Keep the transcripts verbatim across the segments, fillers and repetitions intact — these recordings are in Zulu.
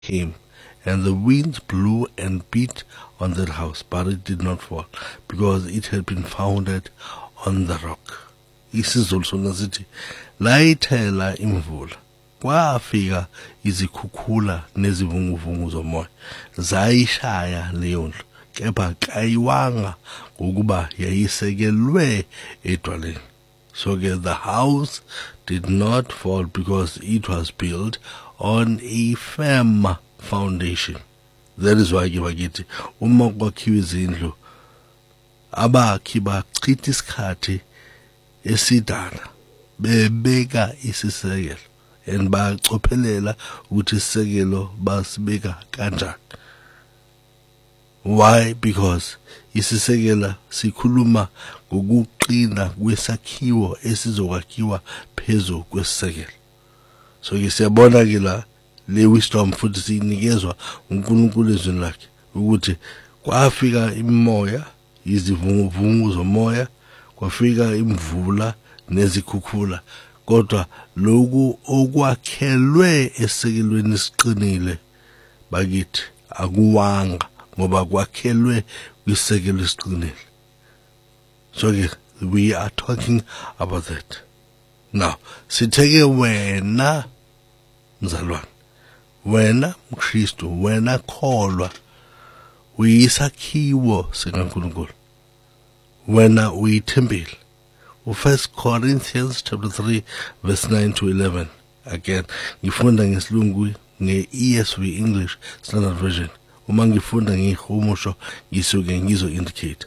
came, and the winds blew and beat on that house, but it did not fall, because it had been founded on the rock. Isizulu sona sithi layithela imvula, kwafika izikhukhula nezivunguvungu zomoya, zayishaya leyo ndlu, kepha kayiwanga ngokuba yayisekelwe edwaleni. So the house did not fall because it was built on a firm foundation. That is why bakithi uma kwakhiwa izindlu abakhi bachitha isikhathi esidana bebeka isisekelo and bacophelela ukuthi isisekelo basibeka kanjani. Why? Because isisekela sikhuluma ngokuqina kwesakhiwo esizokwakhiwa phezu kwesisekelo. So ke siyabona ke la le wisdom futhi sinikezwa uNkulunkulu ezweni lakhe ukuthi kwafika imimoya, izivunguvungu zomoya, kwafika imvula nezikhukhula, kodwa lokhu okwakhelwe esisekelweni esiqinile bakithi akuwanga ngoba kwakhelwe kwisekelo esiqinile. So we are talking about that. Now, sitheke wena mzalwane, wena mKristu, wena kholwa, uyisakhiwo sikaNkulunkulu, wena uyithempeli. First Corinthians chapter three verse nine to eleven. Again, ngifunda ngesilungu nge-E S V English Standard Version. Uma ngifunda ngehumusho ngisuke ngizo indicate.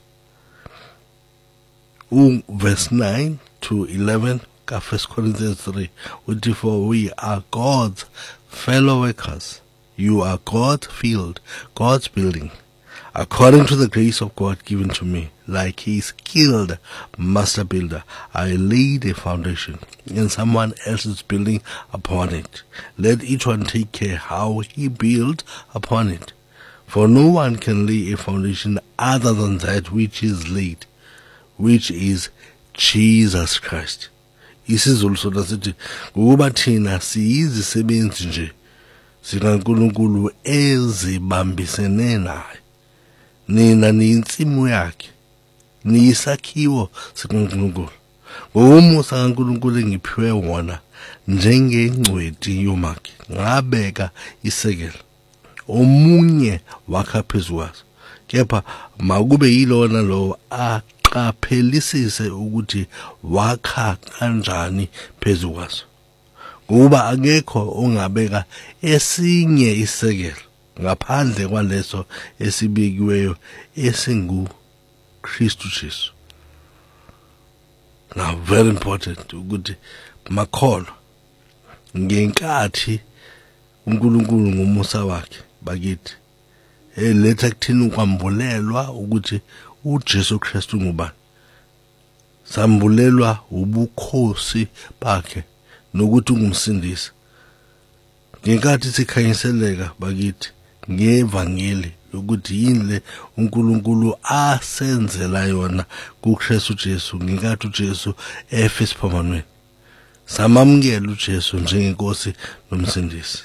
Um, verse nine to eleven ka First Corinthians three. Uthi, for we are God's fellow workers. You are God's field, God's building. According to the grace of God given to me, like He skilled master builder, I laid a foundation, and someone else is building upon it. Let each one take care how he builds upon it. For no one can lay a foundation other than that which is laid, which is Jesus Christ. Isizulu sona sithi ngokuba thina siyizisebenzi nje sikaNkulunkulu ezibambisene naye. Nina niyinsimu yakhe, niyisakhiwo sikaNkulunkulu. Ngomusa kaNkulunkulu engiphiwe wona njengengcweti yomakhe, ngabeka isekelo, omunye wakha phezu kwaso, kepha makube yilona lo aqaphelisise ukuthi wakha kanjani phezu kwaso. Ngoba akekho ongabeka esinye isekelo ngaphandle kwaleso esibekiweyo esingu Kristu Jesu. Now, very important ukuthi makholo ngenkathi uNkulunkulu ngomusa wakhe bakithi eletha kuthina ukwambulelwa ukuthi uJesu Kristu ngubani. Sambulelwa ubukhosi bakhe nokuthi ungumsindisi. Ngenkathi sikhanyiseleka bakithi ngevangeli ukuthi yini le uNkulunkulu asenzela yona kuKristu Jesu ngenkathi uJesu efe esiphambanweni, samamukela uJesu njengenkosi nomsindisi.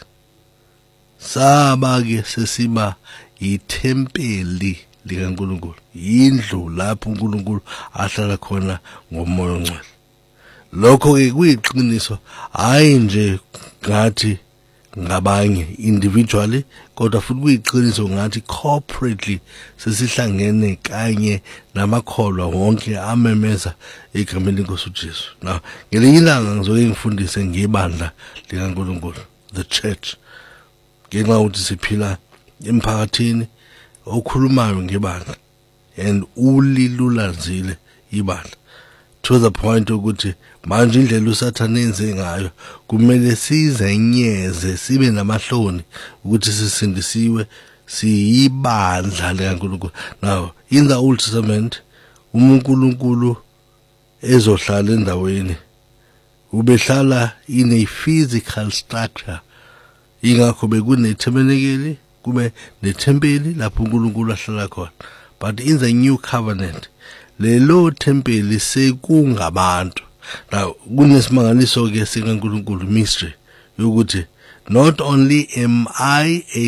Saba ke sesiba yithempeli likaNkulunkulu, indlu lapho uNkulunkulu ahlala khona ngomoya ongcwele. Lokho ke kuyiqiniso hayi nje ngathi ngabanye individually, kodwa futhi kuyiqiniso ngathi corporately sesihlangene kanye namakholwa wonke amemeza igameni lenkosi uJesu. Now ngelinye ilanga ngizoke ngifundise ngebandla likaNkulunkulu, the church, ngenxa ukuthi siphila emphakathini okhulumayo ngebandla and ulilulanzile ibandla, to the point ukuthi manje indlela uSathane enze ngayo kumele sizenyeze sibe namahloni ukuthi sisindisiwe siyibandla likaNkulunkulu. Now in the Old Testament uNkulunkulu ezohlala endaweni ubehlala in a physical structure, ingakho bekune tabernacle kube nethempeli lapho uNkulunkulu ahlala khona. But in the new covenant lelo tempeli sekungabantu. Now kunesimangaliso ke sikaNkulunkulu mystery yokuthi Not only am I a